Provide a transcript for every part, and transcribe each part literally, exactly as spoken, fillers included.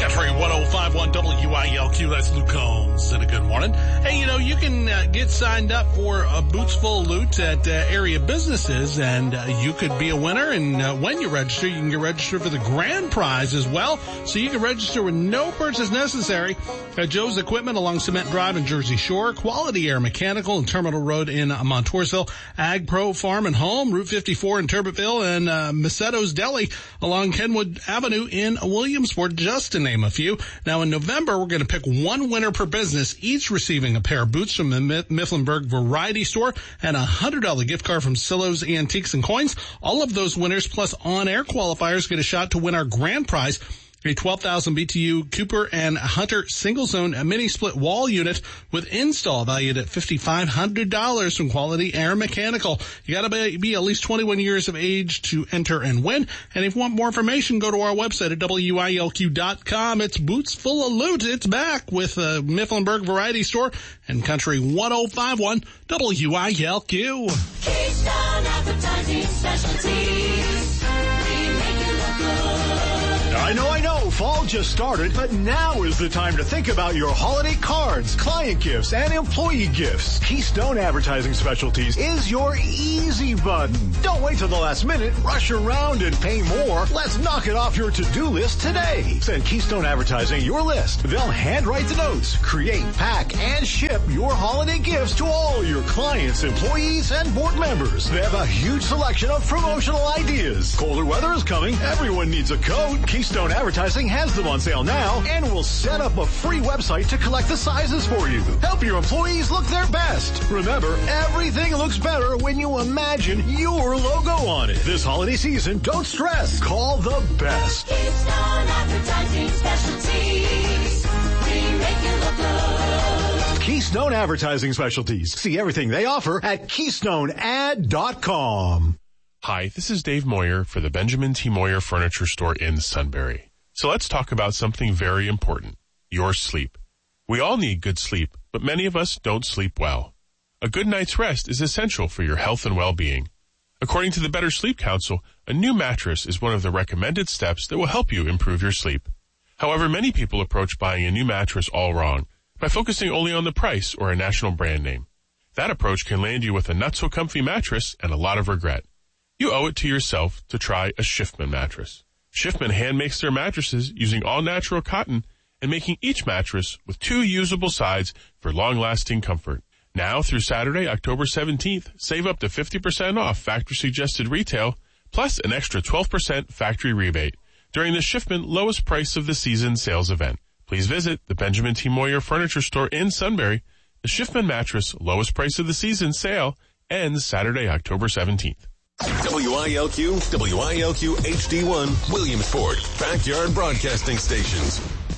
Country one oh five point one W I L Q, that's Luke Combs, and a good morning. Hey, you know, you can uh, get signed up for a Boots Full of Loot at uh, area businesses, and uh, you could be a winner, and uh, when you register, you can get registered for the grand prize as well, so you can register with no purchase necessary at Joe's Equipment along Cement Drive in Jersey Shore, Quality Air Mechanical and Terminal Road in Montoursville, Ag Pro Farm and Home, Route fifty-four in Turbottville, and uh, Macetto's Deli along Kenwood Avenue in Williamsport, just to name a few. Now, in November, we're going to pick one winner per business, each receiving a pair of boots from the Mifflinburg Variety Store and a one hundred dollars gift card from Sillo's Antiques and Coins. All of those winners plus on-air qualifiers get a shot to win our grand prize, a twelve thousand B T U Cooper and Hunter single-zone mini-split wall unit with install valued at five thousand five hundred dollars from Quality Air Mechanical. You gotta be, be at least twenty-one years of age to enter and win. And if you want more information, go to our website at W I L Q dot com. It's Boots Full of Loot. It's back with uh, Mifflinburg Variety Store and Country one oh five point one W I L Q. Keystone Advertising Specialties. We make you look good. I know, I know, fall just started, but now is the time to think about your holiday cards, client gifts, and employee gifts. Keystone Advertising Specialties is your easy button. Don't wait till the last minute, rush around and pay more. Let's knock it off your to-do list today. Send Keystone Advertising your list. They'll handwrite the notes, create, pack, and ship your holiday gifts to all your clients, employees, and board members. They have a huge selection of promotional ideas. Colder weather is coming. Everyone needs a coat. Keystone Advertising has them on sale now and will set up a free website to collect the sizes for you. Help your employees look their best. Remember, everything looks better when you imagine your logo on it. This holiday season, don't stress. Call the best. Keystone Advertising Specialties. We make you look good. Keystone Advertising Specialties. See everything they offer at keystone ad dot com. Hi, this is Dave Moyer for the Benjamin T. Moyer Furniture Store in Sunbury. So let's talk about something very important, your sleep. We all need good sleep, but many of us don't sleep well. A good night's rest is essential for your health and well-being. According to the Better Sleep Council, a new mattress is one of the recommended steps that will help you improve your sleep. However, many people approach buying a new mattress all wrong by focusing only on the price or a national brand name. That approach can land you with a not-so-comfy mattress and a lot of regret. You owe it to yourself to try a Schiffman mattress. Schiffman hand makes their mattresses using all-natural cotton and making each mattress with two usable sides for long-lasting comfort. Now through Saturday, October seventeenth, save up to fifty percent off factory-suggested retail, plus an extra twelve percent factory rebate during the Schiffman lowest price of the season sales event. Please visit the Benjamin T. Moyer Furniture Store in Sunbury. The Schiffman mattress lowest price of the season sale ends Saturday, October seventeenth. W I L Q, W I L Q H D one, Williamsport, Backyard Broadcasting Stations.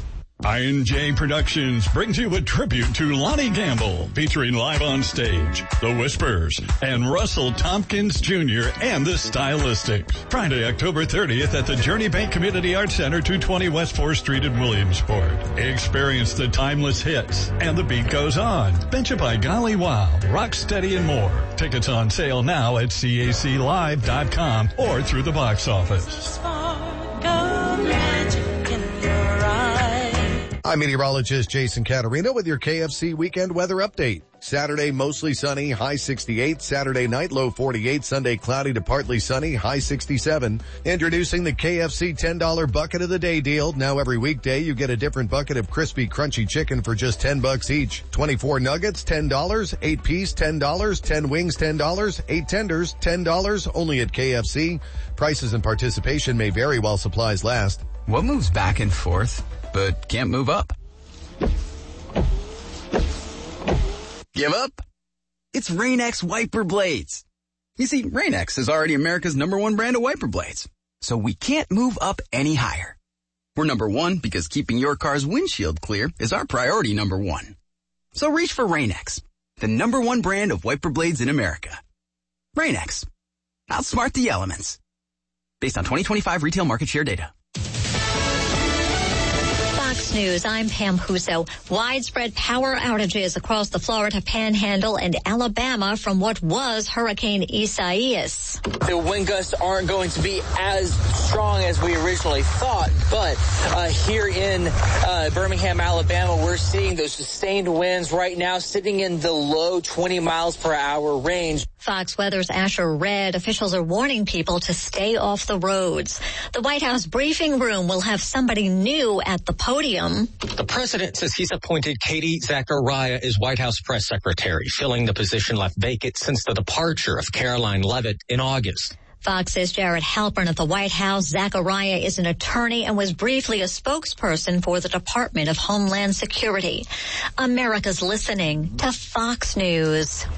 I N J Productions brings you a tribute to Lonnie Gamble, featuring live on stage, The Whispers, and Russell Tompkins Junior and the Stylistics. Friday, October thirtieth at the Journey Bank Community Arts Center, two twenty West fourth Street in Williamsport. Experience the timeless hits, and the beat goes on. Betcha by Golly Wild, Rocksteady, and more. Tickets on sale now at C A C live dot com or through the box office. I'm meteorologist Jason Caterina with your K F C weekend weather update. Saturday, mostly sunny, high sixty-eight. Saturday night, low forty-eight. Sunday, cloudy to partly sunny, high sixty-seven. Introducing the K F C ten dollar bucket of the day deal. Now every weekday, you get a different bucket of crispy, crunchy chicken for just ten bucks each. twenty-four nuggets, ten dollars. eight piece, ten dollars. ten wings, ten dollars. eight tenders, ten dollars. Only at K F C. Prices and participation may vary while supplies last. What moves back and forth, but can't move up? Give up? It's Rain-X wiper blades. You see, Rain-X is already America's number one brand of wiper blades, so we can't move up any higher. We're number one because keeping your car's windshield clear is our priority number one. So reach for Rain-X, the number one brand of wiper blades in America. Rain-X. Outsmart the elements. Based on twenty twenty-five retail market share data. Fox News, I'm Pam Huso. Widespread power outages across the Florida Panhandle and Alabama from what was Hurricane Isaias. The wind gusts aren't going to be as strong as we originally thought, but uh, here in uh, Birmingham, Alabama, we're seeing those sustained winds right now sitting in the low twenty miles per hour range. Fox Weather's Asher Red. Officials are warning people to stay off the roads. The White House briefing room will have somebody new at the podium. The president says he's appointed Katie Zachariah as White House press secretary, filling the position left vacant since the departure of Caroline Leavitt in August. Fox says Jared Halpern at the White House. Zachariah is an attorney and was briefly a spokesperson for the Department of Homeland Security. America's listening to Fox News.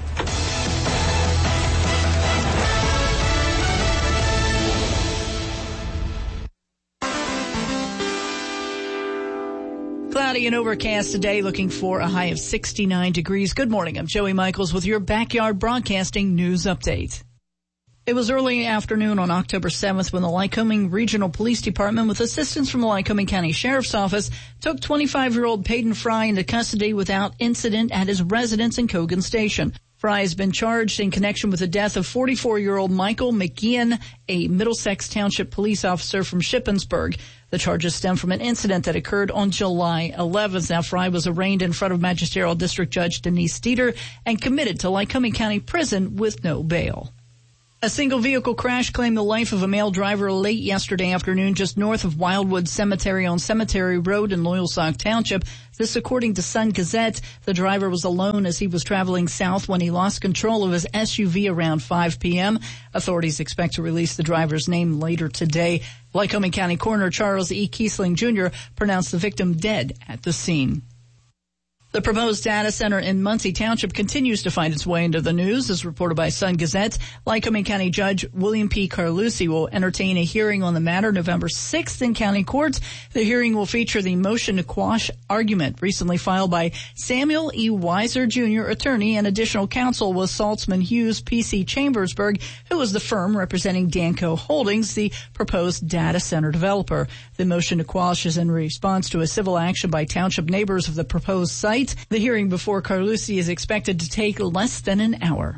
Cloudy and overcast today, looking for a high of sixty-nine degrees. Good morning. I'm Joey Michaels with your Backyard Broadcasting News Update. It was early afternoon on October seventh when the Lycoming Regional Police Department, with assistance from the Lycoming County Sheriff's Office, took twenty-five-year-old Peyton Fry into custody without incident at his residence in Cogan Station. Fry has been charged in connection with the death of forty-four-year-old Michael McGeehan, a Middlesex Township police officer from Shippensburg. The charges stem from an incident that occurred on July eleventh. Now, Fry was arraigned in front of Magisterial District Judge Denise Steeder and committed to Lycoming County Prison with no bail. A single vehicle crash claimed the life of a male driver late yesterday afternoon just north of Wildwood Cemetery on Cemetery Road in Loyalsock Township. This according to Sun Gazette. The driver was alone as he was traveling south when he lost control of his S U V around five p.m. Authorities expect to release the driver's name later today. Lycoming County Coroner Charles E. Kiesling Junior pronounced the victim dead at the scene. The proposed data center in Muncie Township continues to find its way into the news, as reported by Sun Gazette. Lycoming County Judge William P. Carlucci will entertain a hearing on the matter November sixth in county courts. The hearing will feature the motion to quash argument recently filed by Samuel E. Weiser Junior, attorney, and additional counsel was Saltzman Hughes P C Chambersburg, who was the firm representing Danco Holdings, the proposed data center developer. The motion to quash is in response to a civil action by township neighbors of the proposed site. The hearing before Carlucci is expected to take less than an hour.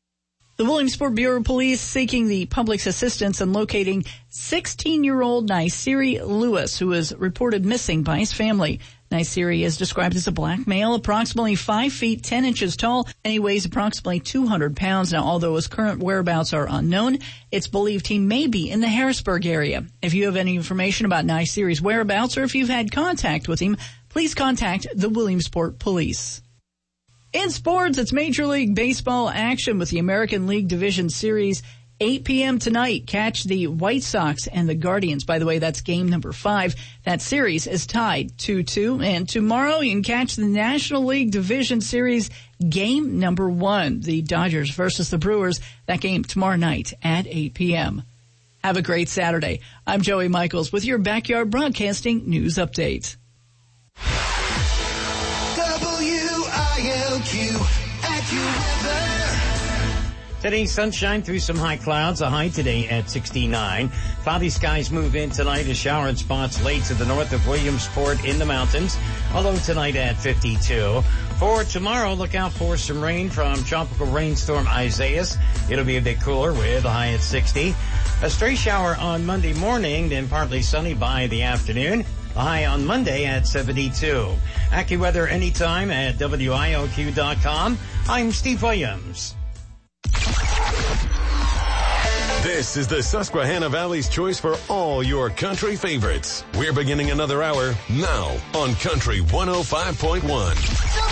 The Williamsport Bureau of Police seeking the public's assistance in locating sixteen-year-old Naisiri Lewis, who is reported missing by his family. Naisiri is described as a black male, approximately five feet ten inches tall, and he weighs approximately two hundred pounds. Now, although his current whereabouts are unknown, it's believed he may be in the Harrisburg area. If you have any information about Naisiri's whereabouts or if you've had contact with him, please contact the Williamsport Police. In sports, it's Major League Baseball action with the American League Division Series. eight p.m. tonight, catch the White Sox and the Guardians. By the way, that's game number five. That series is tied two two. And tomorrow, you can catch the National League Division Series game number one, the Dodgers versus the Brewers. That game tomorrow night at eight p.m. Have a great Saturday. I'm Joey Michaels with your Backyard Broadcasting News Update. W I L Q AccuWeather. Today, sunshine through some high clouds. A high today at sixty-nine. Cloudy skies move in tonight. A shower in spots late to the north of Williamsport in the mountains. Although tonight at fifty-two. For tomorrow, look out for some rain from tropical rainstorm Isaias. It'll be a bit cooler with a high at sixty. A stray shower on Monday morning, then partly sunny by the afternoon. A high on Monday at seventy-two. AccuWeather anytime at W I L Q dot com. I'm Steve Williams. This is the Susquehanna Valley's choice for all your country favorites. We're beginning another hour now on Country one oh five point one.